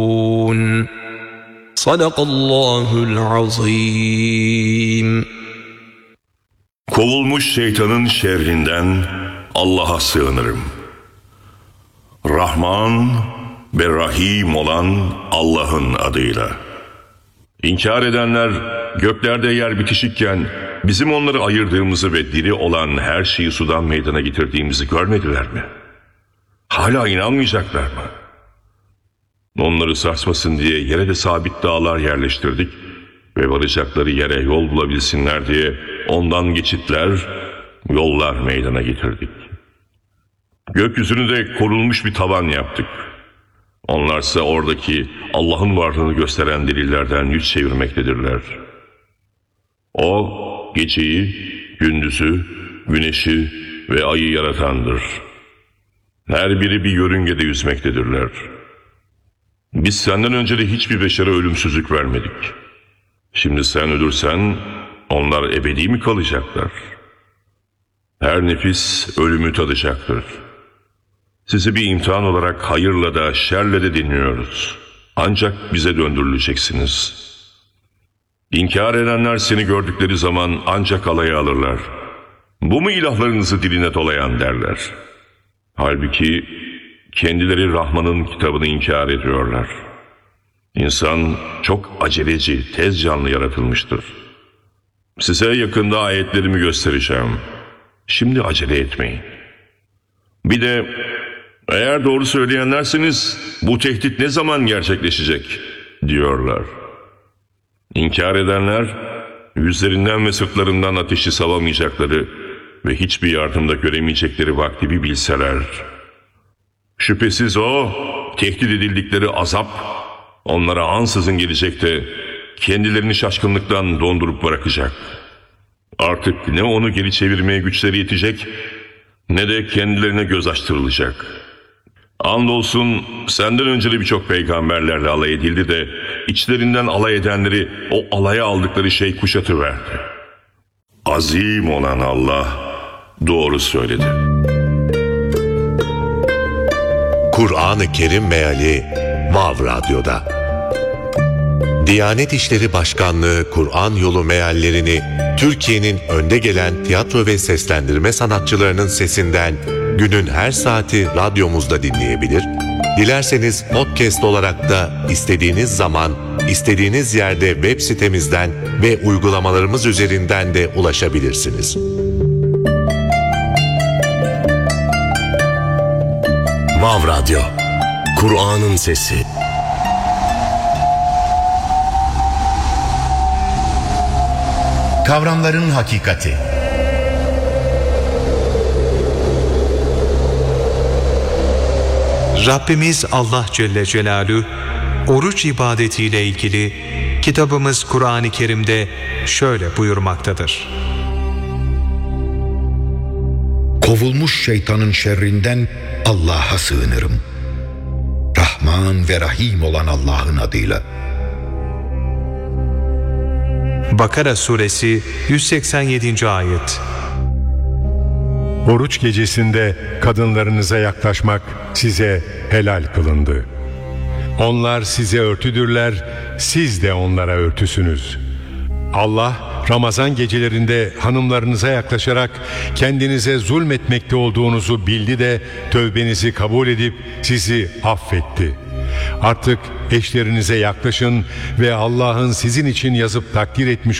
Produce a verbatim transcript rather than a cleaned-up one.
Sadakallahul azim. Kovulmuş şeytanın şerrinden Allah'a sığınırım. Rahman ve Rahim olan Allah'ın adıyla. İnkar edenler göklerde yer bitişikken bizim onları ayırdığımızı ve diri olan her şeyi sudan meydana getirdiğimizi görmediler mi? Hala inanmayacaklar mı? Onları sarsmasın diye yere de sabit dağlar yerleştirdik ve varacakları yere yol bulabilsinler diye ondan geçitler, yollar meydana getirdik. Gökyüzünü de korunmuş bir tavan yaptık. Onlarsa oradaki Allah'ın varlığını gösteren delillerden yüz çevirmektedirler. O, geceyi, gündüzü, güneşi ve ayı yaratandır. Her biri bir yörüngede yüzmektedirler. Biz senden önce de hiçbir beşere ölümsüzlük vermedik. Şimdi sen ölürsen onlar ebedi mi kalacaklar? Her nefis ölümü tadacaktır. Sizi bir imtihan olarak hayırla da şerle de dinliyoruz. Ancak bize döndürüleceksiniz. İnkar edenler seni gördükleri zaman ancak alaya alırlar. Bu mu ilahlarınızı diline dolayan derler. Halbuki kendileri Rahman'ın kitabını inkar ediyorlar. İnsan çok aceleci, tez canlı yaratılmıştır. Size yakında ayetlerimi göstereceğim. Şimdi acele etmeyin. Bir de eğer doğru söyleyenlerseniz bu tehdit ne zaman gerçekleşecek diyorlar. İnkar edenler yüzlerinden ve sırtlarından ateşi savamayacakları ve hiçbir yardımda göremeyecekleri vakti bir bilseler. Şüphesiz o tehdit edildikleri azap onlara ansızın gelecek de kendilerini şaşkınlıktan dondurup bırakacak. Artık ne onu geri çevirmeye güçleri yetecek ne de kendilerine göz açtırılacak. Andolsun senden önce de birçok peygamberlerle alay edildi de içlerinden alay edenleri o alaya aldıkları şey kuşatıverdi. Azim olan Allah doğru söyledi. Kur'an-ı Kerim Meali Vav Radyo'da. Diyanet İşleri Başkanlığı Kur'an Yolu meallerini Türkiye'nin önde gelen tiyatro ve seslendirme sanatçılarının sesinden günün her saati radyomuzda dinleyebilir, dilerseniz podcast olarak da istediğiniz zaman, istediğiniz yerde web sitemizden ve uygulamalarımız üzerinden de ulaşabilirsiniz. Vav Radyo, Kur'an'ın sesi. Kavramların hakikati. Rabbimiz Allah Celle Celaluhu oruç ibadetiyle ilgili kitabımız Kur'an-ı Kerim'de şöyle buyurmaktadır. Kovulmuş şeytanın şerrinden Allah'a sığınırım. Rahman ve Rahim olan Allah'ın adıyla. Bakara suresi yüz seksen yedinci ayet. Oruç gecesinde kadınlarınıza yaklaşmak size helal kılındı. Onlar size örtüdürler, siz de onlara örtüsünüz. Allah Ramazan gecelerinde hanımlarınıza yaklaşarak kendinize zulmetmekte olduğunuzu bildi de tövbenizi kabul edip sizi affetti. Artık eşlerinize yaklaşın ve Allah'ın sizin için yazıp takdir etmiş